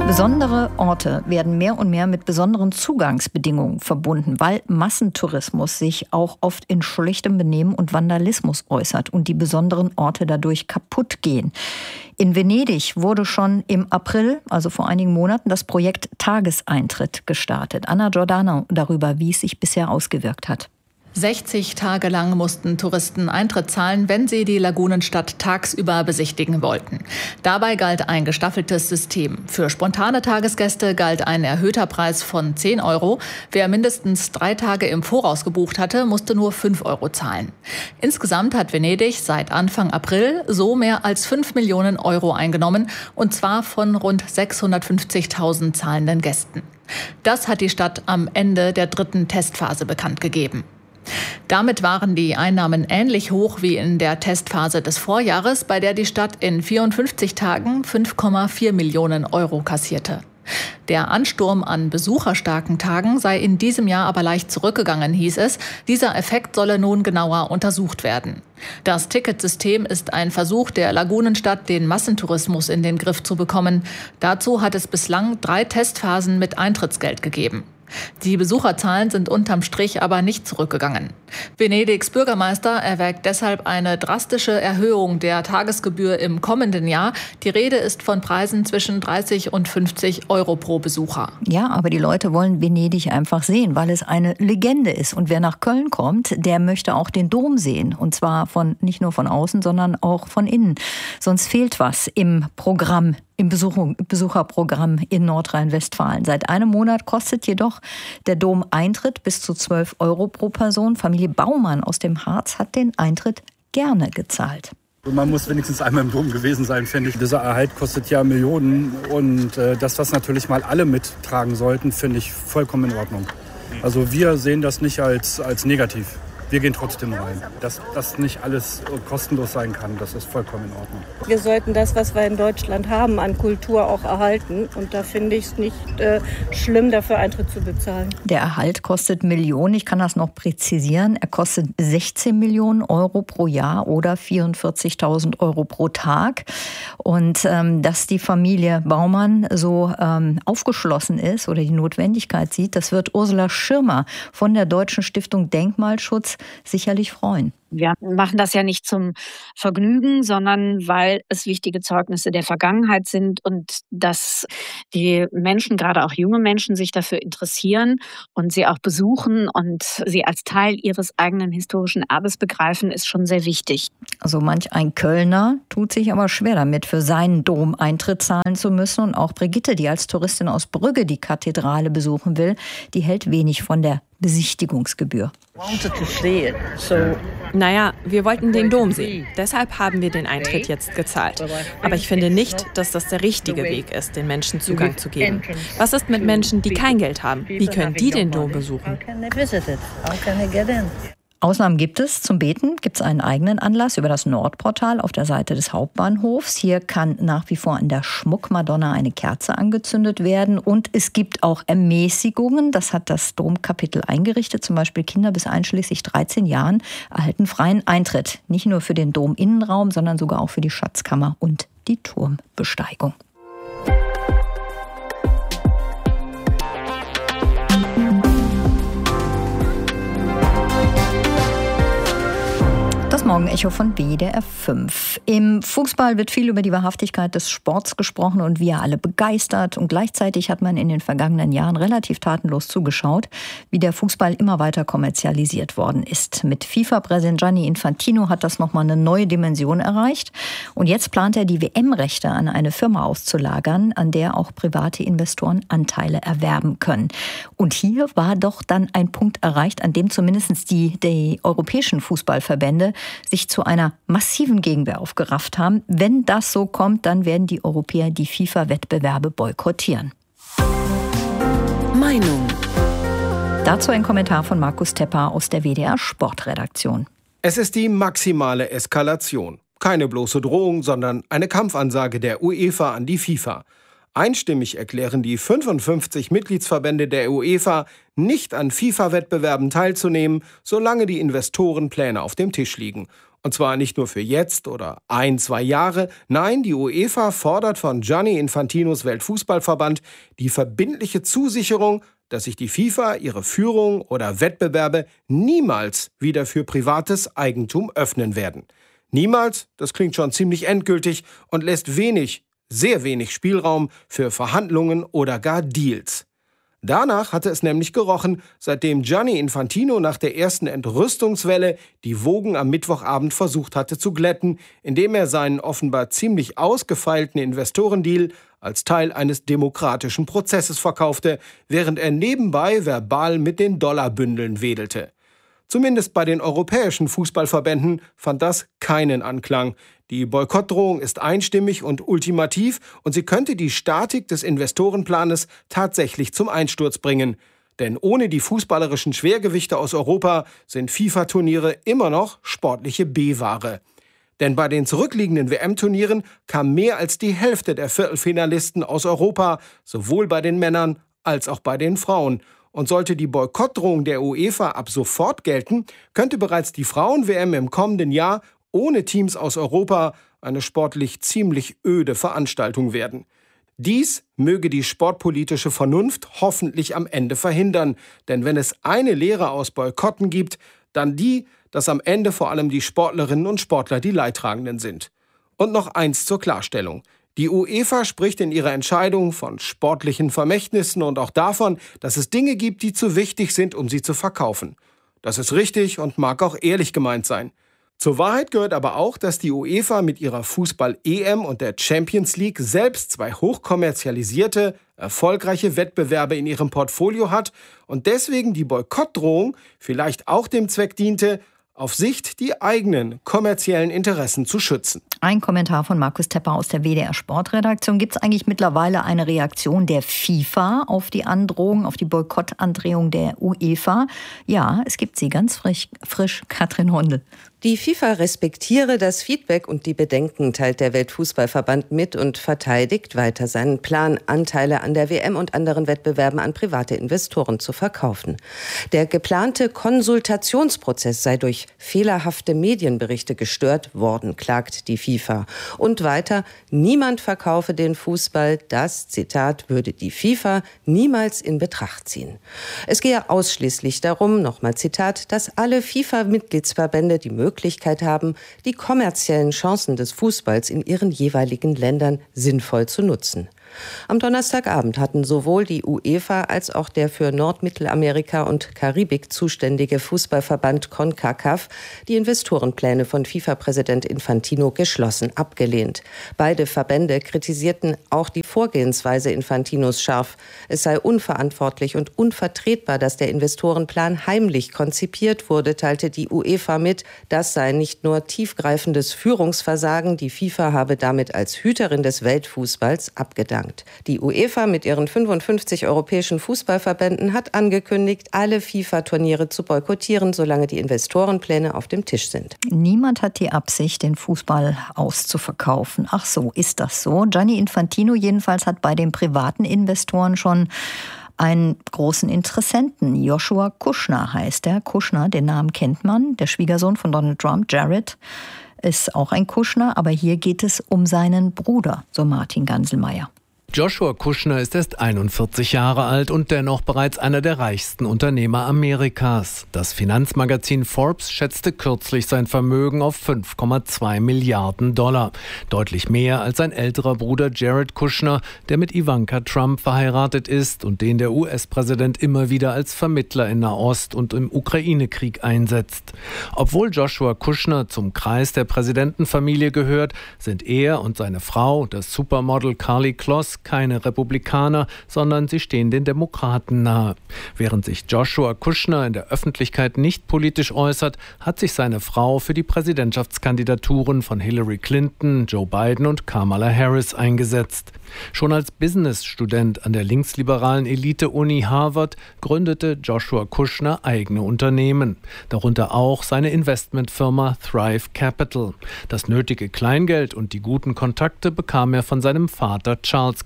Besondere Orte werden mehr und mehr mit besonderen Zugangsbedingungen verbunden, weil Massentourismus sich auch oft in schlechtem Benehmen und Vandalismus äußert und die besonderen Orte dadurch kaputt gehen. In Venedig wurde schon im April, also vor einigen Monaten, das Projekt Tageseintritt gestartet. Anna Giordano darüber, wie es sich bisher ausgewirkt hat. 60 Tage lang mussten Touristen Eintritt zahlen, wenn sie die Lagunenstadt tagsüber besichtigen wollten. Dabei galt ein gestaffeltes System. Für spontane Tagesgäste galt ein erhöhter Preis von 10 €. Wer mindestens 3 Tage im Voraus gebucht hatte, musste nur 5 € zahlen. Insgesamt hat Venedig seit Anfang April so mehr als 5 Millionen € eingenommen, und zwar von rund 650.000 zahlenden Gästen. Das hat die Stadt am Ende der 3. Testphase bekannt gegeben. Damit waren die Einnahmen ähnlich hoch wie in der Testphase des Vorjahres, bei der die Stadt in 54 Tagen 5,4 Millionen € kassierte. Der Ansturm an besucherstarken Tagen sei in diesem Jahr aber leicht zurückgegangen, hieß es. Dieser Effekt solle nun genauer untersucht werden. Das Ticketsystem ist ein Versuch der Lagunenstadt, den Massentourismus in den Griff zu bekommen. Dazu hat es bislang 3 Testphasen mit Eintrittsgeld gegeben. Die Besucherzahlen sind unterm Strich aber nicht zurückgegangen. Venedigs Bürgermeister erwägt deshalb eine drastische Erhöhung der Tagesgebühr im kommenden Jahr. Die Rede ist von Preisen zwischen 30 und 50 € pro Besucher. Ja, aber die Leute wollen Venedig einfach sehen, weil es eine Legende ist. Und wer nach Köln kommt, der möchte auch den Dom sehen. Und zwar nicht nur von außen, sondern auch von innen. Sonst fehlt was im Programm. Im Besucherprogramm in Nordrhein-Westfalen. Seit einem Monat kostet jedoch der Dom Eintritt bis zu 12 € pro Person. Familie Baumann aus dem Harz hat den Eintritt gerne gezahlt. Man muss wenigstens einmal im Dom gewesen sein, finde ich. Dieser Erhalt kostet ja Millionen und das, was natürlich mal alle mittragen sollten, finde ich vollkommen in Ordnung. Also wir sehen das nicht als negativ. Wir gehen trotzdem rein. Dass das nicht alles kostenlos sein kann, das ist vollkommen in Ordnung. Wir sollten das, was wir in Deutschland haben, an Kultur auch erhalten. Und da finde ich es nicht schlimm, dafür Eintritt zu bezahlen. Der Erhalt kostet Millionen. Ich kann das noch präzisieren. Er kostet 16 Millionen € pro Jahr oder 44.000 € pro Tag. Und dass die Familie Baumann so aufgeschlossen ist oder die Notwendigkeit sieht, das wird Ursula Schirmer von der Deutschen Stiftung Denkmalschutz sicherlich freuen. Wir machen das ja nicht zum Vergnügen, sondern weil es wichtige Zeugnisse der Vergangenheit sind und dass die Menschen, gerade auch junge Menschen, sich dafür interessieren und sie auch besuchen und sie als Teil ihres eigenen historischen Erbes begreifen, ist schon sehr wichtig. Also manch ein Kölner tut sich aber schwer damit, für seinen Dom Eintritt zahlen zu müssen. Und auch Brigitte, die als Touristin aus Brügge die Kathedrale besuchen will, die hält wenig von der Besichtigungsgebühr. Naja, wir wollten den Dom sehen. Deshalb haben wir den Eintritt jetzt gezahlt. Aber ich finde nicht, dass das der richtige Weg ist, den Menschen Zugang zu geben. Was ist mit Menschen, die kein Geld haben? Wie können die den Dom besuchen? Ausnahmen gibt es. Zum Beten gibt es einen eigenen Anlass über das Nordportal auf der Seite des Hauptbahnhofs. Hier kann nach wie vor an der Schmuckmadonna eine Kerze angezündet werden. Und es gibt auch Ermäßigungen. Das hat das Domkapitel eingerichtet. Zum Beispiel Kinder bis einschließlich 13 Jahren erhalten freien Eintritt. Nicht nur für den Dominnenraum, sondern sogar auch für die Schatzkammer und die Turmbesteigung. Das Morgenecho von WDR 5. Im Fußball wird viel über die Wahrhaftigkeit des Sports gesprochen und wir alle begeistert. Und gleichzeitig hat man in den vergangenen Jahren relativ tatenlos zugeschaut, wie der Fußball immer weiter kommerzialisiert worden ist. Mit FIFA-Präsident Gianni Infantino hat das nochmal eine neue Dimension erreicht. Und jetzt plant er, die WM-Rechte an eine Firma auszulagern, an der auch private Investoren Anteile erwerben können. Und hier war doch dann ein Punkt erreicht, an dem zumindest die europäischen Fußballverbände sich zu einer massiven Gegenwehr aufgerafft haben. Wenn das so kommt, dann werden die Europäer die FIFA-Wettbewerbe boykottieren. Meinung. Dazu ein Kommentar von Markus Tepper aus der WDR Sportredaktion. Es ist die maximale Eskalation. Keine bloße Drohung, sondern eine Kampfansage der UEFA an die FIFA. Einstimmig erklären die 55 Mitgliedsverbände der UEFA, nicht an FIFA-Wettbewerben teilzunehmen, solange die Investorenpläne auf dem Tisch liegen. Und zwar nicht nur für jetzt oder 1-2 Jahre. Nein, die UEFA fordert von Gianni Infantinos Weltfußballverband die verbindliche Zusicherung, dass sich die FIFA ihre Führung oder Wettbewerbe niemals wieder für privates Eigentum öffnen werden. Niemals, das klingt schon ziemlich endgültig und lässt sehr wenig Spielraum für Verhandlungen oder gar Deals. Danach hatte es nämlich gerochen, seitdem Gianni Infantino nach der ersten Entrüstungswelle die Wogen am Mittwochabend versucht hatte zu glätten, indem er seinen offenbar ziemlich ausgefeilten Investorendeal als Teil eines demokratischen Prozesses verkaufte, während er nebenbei verbal mit den Dollarbündeln wedelte. Zumindest bei den europäischen Fußballverbänden fand das keinen Anklang. Die Boykottdrohung ist einstimmig und ultimativ und sie könnte die Statik des Investorenplanes tatsächlich zum Einsturz bringen. Denn ohne die fußballerischen Schwergewichte aus Europa sind FIFA-Turniere immer noch sportliche B-Ware. Denn bei den zurückliegenden WM-Turnieren kam mehr als die Hälfte der Viertelfinalisten aus Europa, sowohl bei den Männern als auch bei den Frauen. Und sollte die Boykottdrohung der UEFA ab sofort gelten, könnte bereits die Frauen-WM im kommenden Jahr ohne Teams aus Europa eine sportlich ziemlich öde Veranstaltung werden. Dies möge die sportpolitische Vernunft hoffentlich am Ende verhindern. Denn wenn es eine Lehre aus Boykotten gibt, dann die, dass am Ende vor allem die Sportlerinnen und Sportler die Leidtragenden sind. Und noch eins zur Klarstellung. Die UEFA spricht in ihrer Entscheidung von sportlichen Vermächtnissen und auch davon, dass es Dinge gibt, die zu wichtig sind, um sie zu verkaufen. Das ist richtig und mag auch ehrlich gemeint sein. Zur Wahrheit gehört aber auch, dass die UEFA mit ihrer Fußball-EM und der Champions League selbst 2 hochkommerzialisierte, erfolgreiche Wettbewerbe in ihrem Portfolio hat und deswegen die Boykottdrohung vielleicht auch dem Zweck diente, auf Sicht die eigenen kommerziellen Interessen zu schützen. Ein Kommentar von Markus Tepper aus der WDR Sportredaktion. Gibt es eigentlich mittlerweile eine Reaktion der FIFA auf die Androhung, auf die Boykottandrohung der UEFA? Ja, es gibt sie ganz frisch. Katrin Hondel. Die FIFA respektiere das Feedback und die Bedenken, teilt der Weltfußballverband mit und verteidigt weiter seinen Plan, Anteile an der WM und anderen Wettbewerben an private Investoren zu verkaufen. Der geplante Konsultationsprozess sei durch fehlerhafte Medienberichte gestört worden, klagt die FIFA. Und weiter, niemand verkaufe den Fußball, das, Zitat, würde die FIFA niemals in Betracht ziehen. Es gehe ausschließlich darum, nochmal Zitat, dass alle FIFA-Mitgliedsverbände die Möglichkeit haben, die kommerziellen Chancen des Fußballs in ihren jeweiligen Ländern sinnvoll zu nutzen. Am Donnerstagabend hatten sowohl die UEFA als auch der für Nordmittelamerika und Karibik zuständige Fußballverband CONCACAF die Investorenpläne von FIFA-Präsident Infantino geschlossen abgelehnt. Beide Verbände kritisierten auch die Vorgehensweise Infantinos scharf. Es sei unverantwortlich und unvertretbar, dass der Investorenplan heimlich konzipiert wurde, teilte die UEFA mit. Das sei nicht nur tiefgreifendes Führungsversagen, die FIFA habe damit als Hüterin des Weltfußballs abgedankt. Die UEFA mit ihren 55 europäischen Fußballverbänden hat angekündigt, alle FIFA-Turniere zu boykottieren, solange die Investorenpläne auf dem Tisch sind. Niemand hat die Absicht, den Fußball auszuverkaufen. Ach so, ist das so? Gianni Infantino jedenfalls hat bei den privaten Investoren schon einen großen Interessenten. Joshua Kushner heißt er. Kushner, den Namen kennt man, der Schwiegersohn von Donald Trump, Jared, ist auch ein Kushner, aber hier geht es um seinen Bruder, so Martin Ganselmeier. Joshua Kushner ist erst 41 Jahre alt und dennoch bereits einer der reichsten Unternehmer Amerikas. Das Finanzmagazin Forbes schätzte kürzlich sein Vermögen auf $5,2 Milliarden. Deutlich mehr als sein älterer Bruder Jared Kushner, der mit Ivanka Trump verheiratet ist und den der US-Präsident immer wieder als Vermittler in Nahost und im Ukraine-Krieg einsetzt. Obwohl Joshua Kushner zum Kreis der Präsidentenfamilie gehört, sind er und seine Frau, das Supermodel Karlie Kloss, keine Republikaner, sondern sie stehen den Demokraten nahe. Während sich Joshua Kushner in der Öffentlichkeit nicht politisch äußert, hat sich seine Frau für die Präsidentschaftskandidaturen von Hillary Clinton, Joe Biden und Kamala Harris eingesetzt. Schon als Business-Student an der linksliberalen Elite-Uni Harvard gründete Joshua Kushner eigene Unternehmen, darunter auch seine Investmentfirma Thrive Capital. Das nötige Kleingeld und die guten Kontakte bekam er von seinem Vater Charles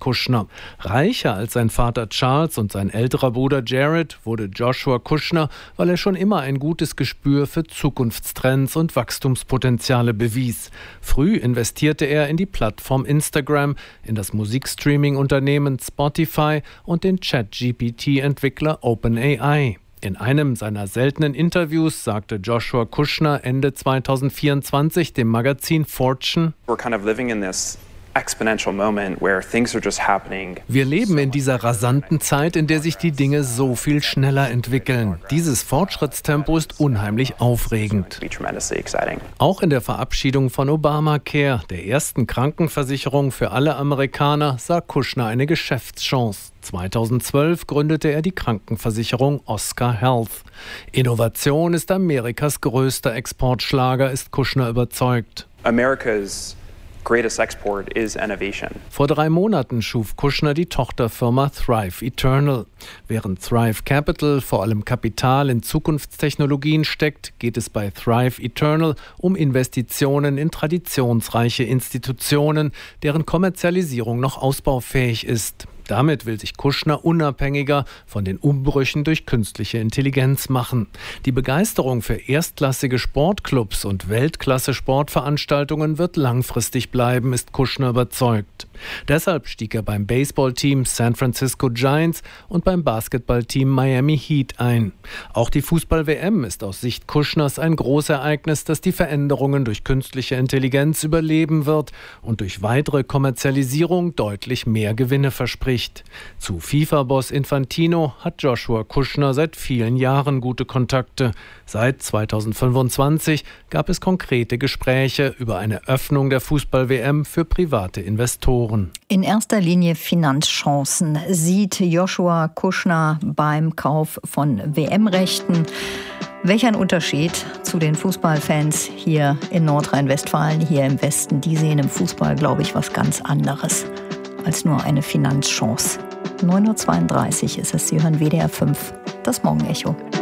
Kushner. Reicher als sein Vater Charles und sein älterer Bruder Jared wurde Joshua Kushner, weil er schon immer ein gutes Gespür für Zukunftstrends und Wachstumspotenziale bewies. Früh investierte er in die Plattform Instagram, in das Musikstreaming-Unternehmen Spotify und den ChatGPT-Entwickler OpenAI. In einem seiner seltenen Interviews sagte Joshua Kushner Ende 2024 dem Magazin Fortune: Wir leben in dieser rasanten Zeit, in der sich die Dinge so viel schneller entwickeln. Dieses Fortschrittstempo ist unheimlich aufregend. Auch in der Verabschiedung von Obamacare, der ersten Krankenversicherung für alle Amerikaner, sah Kushner eine Geschäftschance. 2012 gründete er die Krankenversicherung Oscar Health. Innovation ist Amerikas größter Exportschlager, ist Kushner überzeugt. America's greatest export is innovation. Vor 3 Monaten schuf Kushner die Tochterfirma Thrive Eternal. Während Thrive Capital vor allem Kapital in Zukunftstechnologien steckt, geht es bei Thrive Eternal um Investitionen in traditionsreiche Institutionen, deren Kommerzialisierung noch ausbaufähig ist. Damit will sich Kushner unabhängiger von den Umbrüchen durch künstliche Intelligenz machen. Die Begeisterung für erstklassige Sportclubs und Weltklasse-Sportveranstaltungen wird langfristig bleiben, ist Kushner überzeugt. Deshalb stieg er beim Baseballteam San Francisco Giants und beim Basketballteam Miami Heat ein. Auch die Fußball-WM ist aus Sicht Kushners ein Großereignis, das die Veränderungen durch künstliche Intelligenz überleben wird und durch weitere Kommerzialisierung deutlich mehr Gewinne verspricht. Zu FIFA-Boss Infantino hat Joshua Kushner seit vielen Jahren gute Kontakte. Seit 2025 gab es konkrete Gespräche über eine Öffnung der Fußball-WM für private Investoren. In erster Linie Finanzchancen sieht Joshua Kushner beim Kauf von WM-Rechten. Welch ein Unterschied zu den Fußballfans hier in Nordrhein-Westfalen, hier im Westen. Die sehen im Fußball, glaube ich, was ganz anderes als nur eine Finanzchance. 9.32 Uhr ist es. Sie hören WDR 5, das Morgenecho.